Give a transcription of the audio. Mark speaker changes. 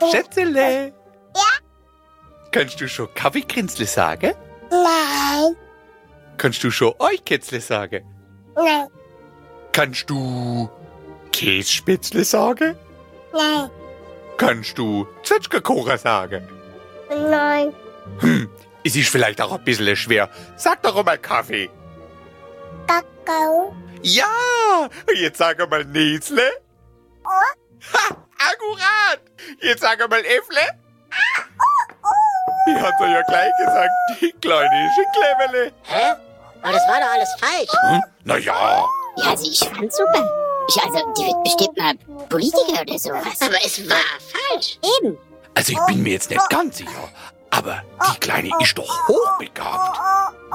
Speaker 1: Schätzele.
Speaker 2: Ja?
Speaker 1: Kannst du schon Kaffeekränzle sagen?
Speaker 2: Nein.
Speaker 1: Kannst du schon Eikätzle sagen?
Speaker 2: Nein.
Speaker 1: Kannst du Kässpätzle sagen?
Speaker 2: Nein.
Speaker 1: Kannst du Zwetschgenkuchen sagen?
Speaker 2: Nein.
Speaker 1: Es ist vielleicht auch ein bisschen schwer. Sag doch mal Kaffee.
Speaker 2: Kakao.
Speaker 1: Ja, jetzt sag mal Nesle. Ha, akkurat. Jetzt sag mal Äffle. Ich hab's euch ja gleich gesagt, die Kleine ist ein Cleverle.
Speaker 3: Hä? Aber das war doch alles falsch.
Speaker 1: Naja,
Speaker 4: Ja, also ich fand's super. Die wird bestimmt mal Politiker oder sowas.
Speaker 3: Aber es war falsch.
Speaker 4: Eben.
Speaker 1: also ich bin mir jetzt nicht ganz sicher, aber die Kleine ist doch hochbegabt.